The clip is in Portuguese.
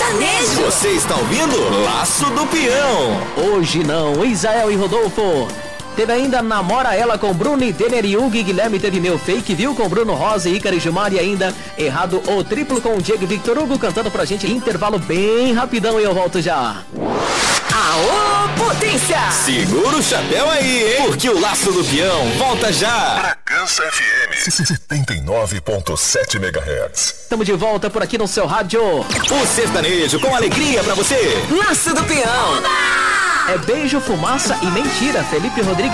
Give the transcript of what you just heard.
Sertanejo. Você está ouvindo Laço do Peão. Hoje não, Isael e Rodolfo. Teve ainda Namora Ela com Bruno e Denner e Hugo e Guilherme. Teve Meu Fake Viu com Bruno Rosa e Ícaro e Gilmar. E ainda Errado o Triplo com o Diego e Victor Hugo cantando pra gente. Intervalo bem rapidão e eu volto já. Aô, potência! Segura o chapéu aí, hein? Porque o Laço do Peão volta já. Bragança FM 79.7 MHz. Estamos de volta por aqui no seu rádio. O sertanejo com alegria pra você. Laço do Peão. É beijo, fumaça e mentira. Felipe Rodrigues.